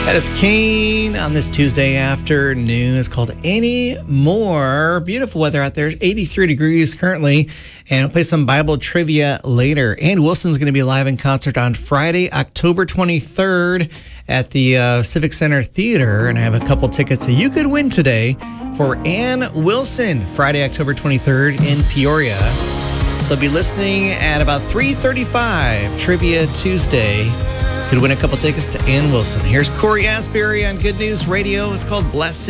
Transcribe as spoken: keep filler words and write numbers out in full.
That is Kane on this Tuesday afternoon. It's called Any More. Beautiful weather out there. eighty-three degrees currently. And I'll play some Bible trivia later. Ann Wilson's going to be live in concert on Friday, October twenty-third at the uh, Civic Center Theater. And I have a couple tickets that you could win today for Ann Wilson, Friday, October twenty-third in Peoria. So be listening at about three thirty-five, Trivia Tuesday. Could win a couple tickets to Ann Wilson. Here's Corey Asbury on Good News Radio. It's called Blessed.